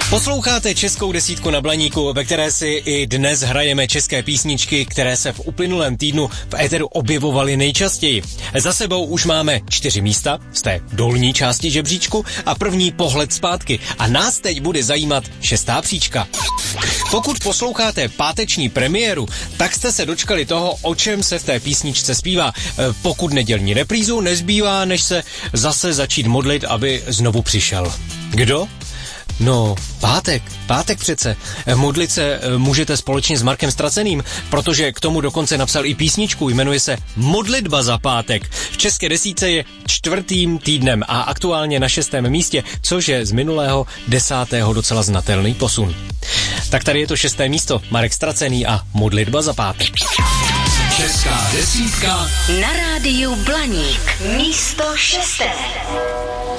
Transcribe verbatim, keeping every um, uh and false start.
Posloucháte Českou desítku na Blaníku, ve které si i dnes hrajeme české písničky, které se v uplynulém týdnu v éteru objevovaly nejčastěji. Za sebou už máme čtyři místa z té dolní části žebříčku a první pohled zpátky. A nás teď bude zajímat šestá příčka. Pokud posloucháte páteční premiéru, tak jste se dočkali toho, o čem se v té písničce zpívá. Pokud nedělní reprízu, nezbývá, než se zase začít modlit, aby znovu přišel. Kdo? No, pátek, pátek přece. Modlit se můžete společně s Markem Ztraceným, protože k tomu dokonce napsal i písničku, jmenuje se Modlitba za pátek. V české desítce je čtvrtým týdnem a aktuálně na šestém místě, což je z minulého desátého docela znatelný posun. Tak tady je to šesté místo, Marek Ztracený a Modlitba za pátek. Česká desítka na rádiu Blaník, místo šesté.